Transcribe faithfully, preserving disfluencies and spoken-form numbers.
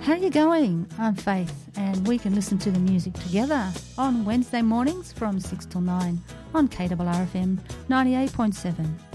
How are you going? I'm Faith, and we can listen to the music together on Wednesday mornings from six till nine on K R R F M ninety-eight point seven.